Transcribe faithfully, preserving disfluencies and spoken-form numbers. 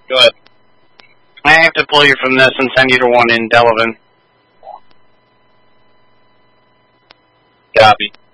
Go ahead. I have to pull you from this and send you to one in Delavan. Copy.